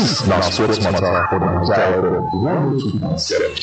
This now Sports Matter for Nigeria 102.7.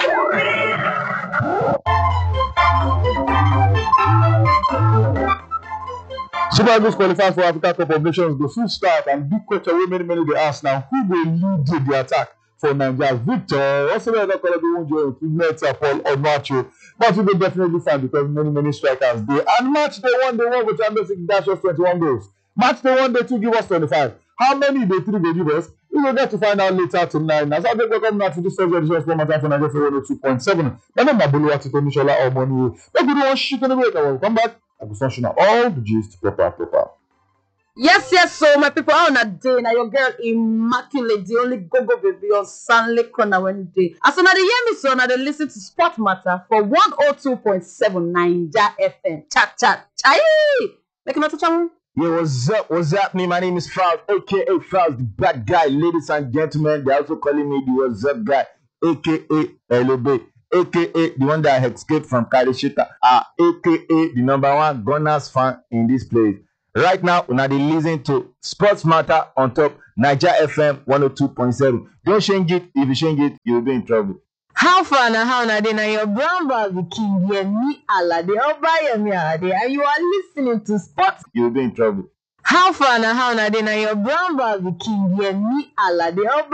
Super Eagles qualified for Africa Cup of Nations go full start, and big question wey many dey ask now: who will lead the attack for Nigeria? Victor Osimhen don call the one join improvement Paul Onuachu, but we will definitely find because many strikers dey. And match day one go Champions League dash us 21 goals. Match day 1 day 2 give us 25. How many day 3 go give us? We will get to find out later tonight. Now, so I think welcome now to this first edition of Sport Matter for Nigeria 102.7. My name is Boluwati Tomishola Omoni. Make we do one shit on the break. I will come back. I will function all the gist proper. Yes, so my people, on a day now, your girl Immaculate, the only go baby on Stanley Corner when day. As soon as they hear me, so now they listen to Sport Matter for 102.7 Naija FM. Chat. Chai! Make a note of channel. Yeah, what's happening? My name is Faust, aka Faust, the bad guy. Ladies and gentlemen, they also calling me the what's up guy, aka LOB, aka the one that escaped from Karishita, aka the #1 Gunners fan in this place. Right now, we are listening to Sports Matter on top Naija FM 102.7. Don't change it. If you change it, you'll be in trouble. How far now? How now? Then your brown bag king Yemi Alade, Yemi Alade, and you are listening to Sports. You'll be in trouble. How far now? How now? Then your brown bag king Yemi Alade.